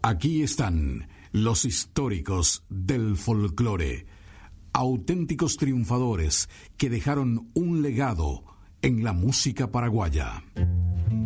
Aquí están los históricos del folclore, auténticos triunfadores que dejaron un legado en la música paraguaya.